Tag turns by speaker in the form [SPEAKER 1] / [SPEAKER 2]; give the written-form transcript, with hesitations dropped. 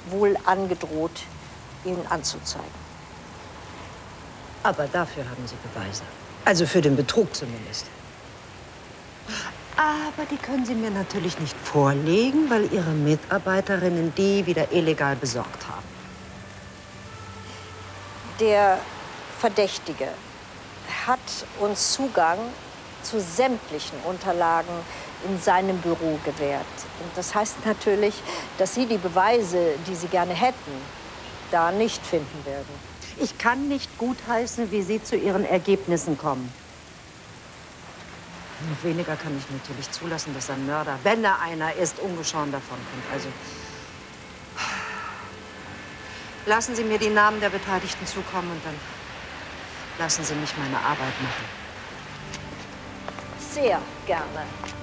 [SPEAKER 1] wohl angedroht, ihn anzuzeigen.
[SPEAKER 2] Aber dafür haben Sie Beweise. Also für den Betrug zumindest. Aber die können Sie mir natürlich nicht vorlegen, weil Ihre Mitarbeiterinnen die wieder illegal besorgt haben.
[SPEAKER 1] Der Verdächtige hat uns Zugang zu sämtlichen Unterlagen in seinem Büro gewährt. Und das heißt natürlich, dass Sie die Beweise, die Sie gerne hätten, da nicht finden werden.
[SPEAKER 2] Ich kann nicht gutheißen, wie Sie zu Ihren Ergebnissen kommen. Noch weniger kann ich natürlich zulassen, dass ein Mörder, wenn er einer ist, ungeschoren davonkommt. Also lassen Sie mir die Namen der Beteiligten zukommen und dann lassen Sie mich meine Arbeit machen.
[SPEAKER 1] Sehr gerne.